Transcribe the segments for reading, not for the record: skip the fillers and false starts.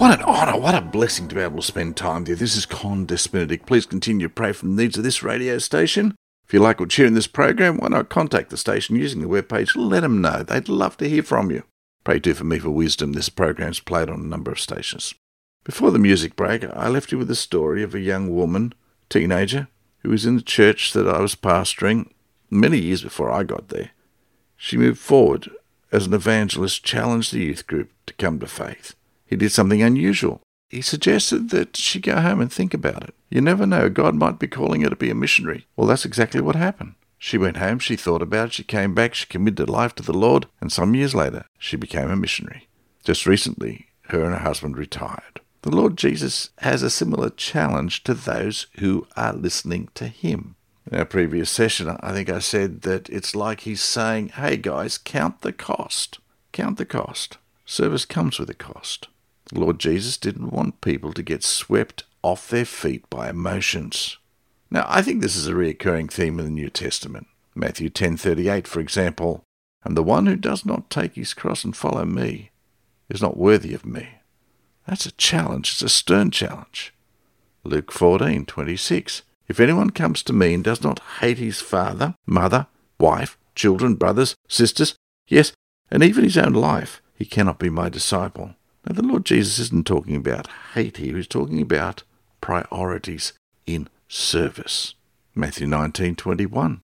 What an honour, what a blessing to be able to spend time there. This is Con Des Benedict. Please continue to pray for the needs of this radio station. If you like what you hear in this program, why not contact the station using the webpage? Let them know. They'd love to hear from you. Pray too for me for wisdom. This program's played on a number of stations. Before the music break, I left you with a story of a young woman, teenager, who was in the church that I was pastoring many years before I got there. She moved forward as an evangelist, challenged the youth group to come to faith. He did something unusual. He suggested that she go home and think about it. You never know, God might be calling her to be a missionary. Well, that's exactly what happened. She went home, she thought about it, she came back, she committed her life to the Lord, and some years later, she became a missionary. Just recently, her and her husband retired. The Lord Jesus has a similar challenge to those who are listening to him. In our previous session, I think I said that it's like he's saying, hey guys, count the cost. Count the cost. Service comes with a cost. The Lord Jesus didn't want people to get swept off their feet by emotions. Now, I think this is a recurring theme in the New Testament. Matthew 10:38, for example, and the one who does not take his cross and follow me is not worthy of me. That's a challenge. It's a stern challenge. Luke 14:26, if anyone comes to me and does not hate his father, mother, wife, children, brothers, sisters, yes, and even his own life, he cannot be my disciple. Now, the Lord Jesus isn't talking about hate here. He's talking about priorities in service. Matthew 19:21.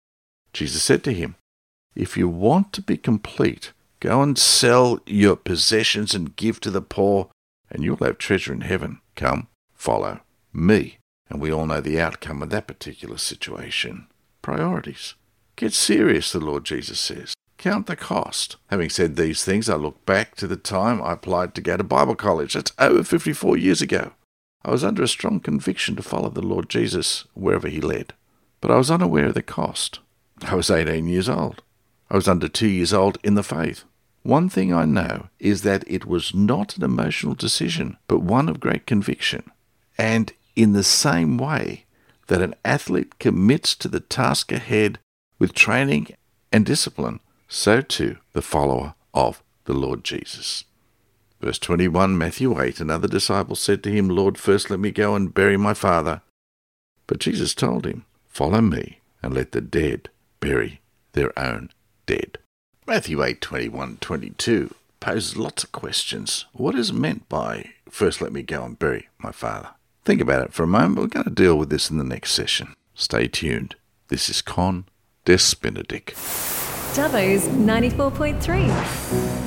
Jesus said to him, if you want to be complete, go and sell your possessions and give to the poor, and you'll have treasure in heaven. Come, follow me. And we all know the outcome of that particular situation. Priorities. Get serious, the Lord Jesus says. Count the cost. Having said these things, I look back to the time I applied to go to Bible college. That's over 54 years ago. I was under a strong conviction to follow the Lord Jesus wherever he led. But I was unaware of the cost. I was 18 years old. I was under 2 years old in the faith. One thing I know is that it was not an emotional decision, but one of great conviction. And in the same way that an athlete commits to the task ahead with training and discipline, so too the follower of the Lord Jesus. Verse 21, Matthew 8, another disciple said to him, Lord, first let me go and bury my father. But Jesus told him, follow me and let the dead bury their own dead. Matthew 8:21-22 poses lots of questions. What is meant by, first let me go and bury my father? Think about it for a moment. We're going to deal with this in the next session. Stay tuned. This is Con Des Benedict. Dubbo's 94.3.